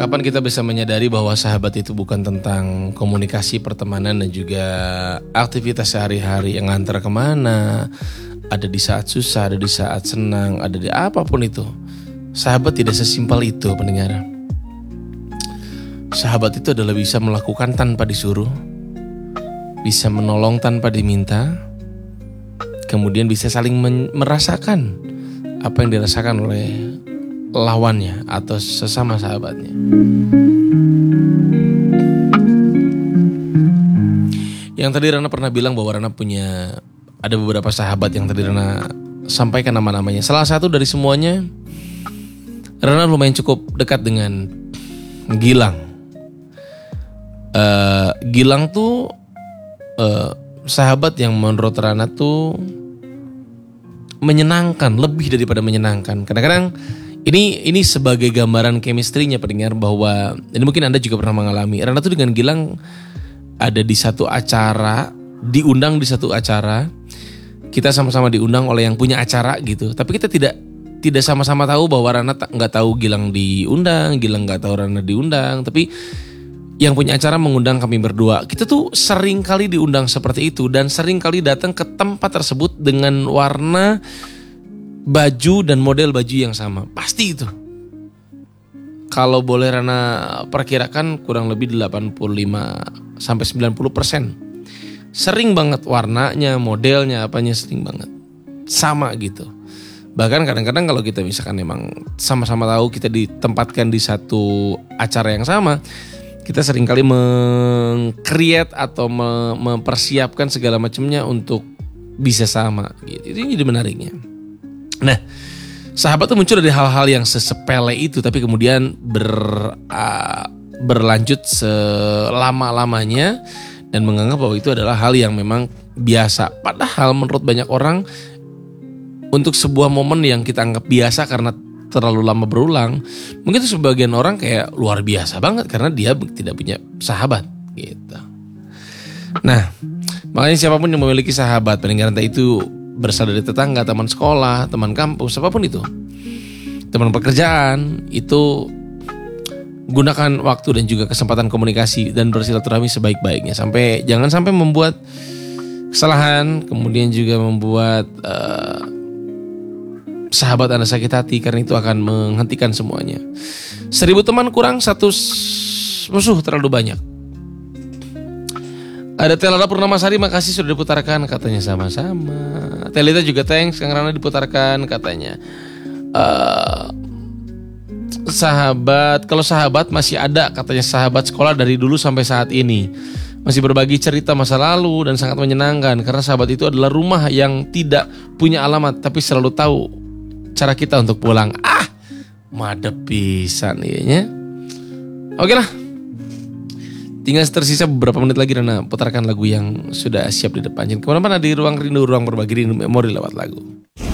kapan kita bisa menyadari bahwa sahabat itu bukan tentang komunikasi, pertemanan, dan juga aktivitas sehari-hari yang antar kemana, ada di saat susah, ada di saat senang, ada di apapun itu. Sahabat tidak sesimpel itu, pendengar. Sahabat itu adalah bisa melakukan tanpa disuruh, bisa menolong tanpa diminta, kemudian bisa saling merasakan apa yang dirasakan oleh lawannya atau sesama sahabatnya. Yang tadi Rana pernah bilang bahwa Rana punya ada beberapa sahabat yang tadi Rana sampaikan nama-namanya. Salah satu dari semuanya, Rana lumayan cukup dekat dengan Gilang. Gilang tuh sahabat yang menurut Rana tuh menyenangkan, lebih daripada menyenangkan. Kadang-kadang ini sebagai gambaran chemistry-nya pendengar, bahwa ini mungkin Anda juga pernah mengalami. Rana tuh dengan Gilang ada di satu acara, diundang di satu acara. Kita sama-sama diundang oleh yang punya acara gitu. Tapi kita tidak sama-sama tahu bahwa Rana nggak tahu Gilang diundang, Gilang nggak tahu Rana diundang. Tapi yang punya acara mengundang kami berdua. Kita tuh sering kali diundang seperti itu, dan sering kali datang ke tempat tersebut dengan warna baju dan model baju yang sama. Pasti itu. Kalau boleh Rana perkirakan kurang lebih 85 sampai 90%. Sering banget warnanya, modelnya, apanya sering banget. Sama gitu. Bahkan kadang-kadang kalau kita misalkan memang sama-sama tahu kita ditempatkan di satu acara yang sama, kita seringkali meng-create atau mempersiapkan segala macamnya untuk bisa sama gitu. Itu jadi menariknya. Nah, sahabat itu muncul dari hal-hal yang sesepele itu, tapi kemudian berlanjut selama-lamanya dan menganggap bahwa itu adalah hal yang memang biasa. Padahal menurut banyak orang, untuk sebuah momen yang kita anggap biasa karena terlalu lama berulang, mungkin itu sebagian orang kayak luar biasa banget karena dia tidak punya sahabat gitu. Nah, makanya siapapun yang memiliki sahabat, pendengar, entah itu berasal dari tetangga, teman sekolah, teman kampus, apapun itu, teman pekerjaan, itu gunakan waktu dan juga kesempatan komunikasi dan bersilaturahmi sebaik-baiknya. Jangan sampai membuat kesalahan, kemudian juga membuat sahabat Anda sakit hati, karena itu akan menghentikan semuanya. 1000 teman kurang 1 musuh terlalu banyak. Ada Telada Purnamasari, makasih sudah diputarkan, katanya. Sama-sama. Telita juga thanks, Kang Rana diputarkan, katanya. Sahabat, kalau sahabat masih ada, katanya, sahabat sekolah dari dulu sampai saat ini. Masih berbagi cerita masa lalu dan sangat menyenangkan, karena sahabat itu adalah rumah yang tidak punya alamat tapi selalu tahu cara kita untuk pulang. Madep pisan ianya. Oke lah. Tinggal tersisa beberapa menit lagi, Rana putarkan lagu yang sudah siap di depan. Jangan kemana-mana, di Ruang Rindu, ruang berbagi rindu memori lewat lagu.